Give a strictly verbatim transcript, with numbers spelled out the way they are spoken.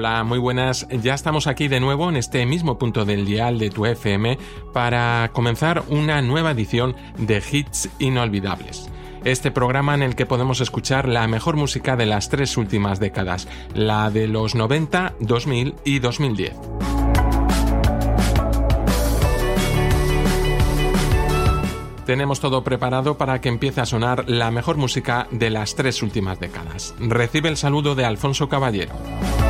Hola, muy buenas. Ya estamos aquí de nuevo en este mismo punto del dial de tu F M para comenzar una nueva edición de Hits Inolvidables. Este programa en el que podemos escuchar la mejor música de las tres últimas décadas, la de los noventa, dos mil y dos mil diez. Tenemos todo preparado para que empiece a sonar la mejor música de las tres últimas décadas. Recibe el saludo de Alfonso Caballero.